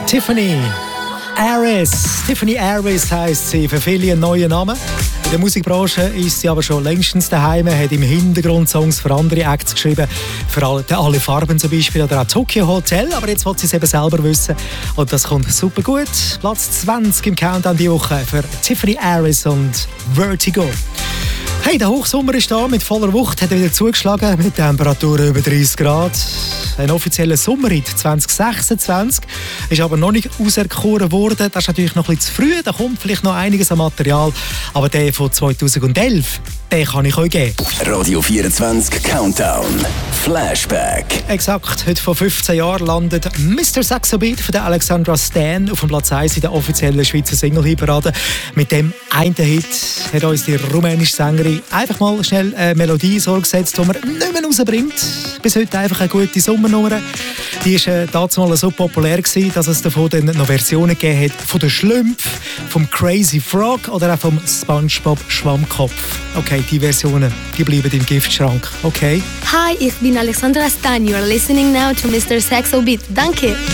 Tiffany Aris heisst sie, für viele ein neuer Name. In der Musikbranche ist sie aber schon längstens daheim, hat im Hintergrund Songs für andere Acts geschrieben, für alle Farben zum Beispiel oder auch Tokyo Hotel, aber jetzt will sie es eben selber wissen und das kommt super gut. Platz 20 im Countdown die Woche für Tiffany Aris und Vertigo. Hey, der Hochsommer ist da, mit voller Wucht hat er wieder zugeschlagen, mit Temperaturen über 30 Grad. Ein offizieller Sommerhit 2026 ist aber noch nicht auserkoren worden. Das ist natürlich noch ein bisschen zu früh, da kommt vielleicht noch einiges an Material. Aber der von 2011, den kann ich euch geben. Radio 24 Countdown Flashback. Exakt, heute vor 15 Jahren landet Mr. Saxo Beat von der Alexandra Stan auf dem Platz 1 in der offiziellen Schweizer Single-Hitparade. Mit dem einen Hit hat uns die rumänische Sängerin einfach mal schnell eine Melodie so gesetzt, die man nicht mehr rausbringt. Bis heute einfach eine gute Sommernummer. Die war damals so populär, dass es davon dann noch Versionen gegeben hat von den Schlümpfen, vom Crazy Frog oder auch vom SpongeBob Schwammkopf. Okay, die Versionen, die bleiben im Giftschrank. Okay? Hi, ich bin Alexandra Stan. You are listening now to Mr. Saxo Beat. Danke!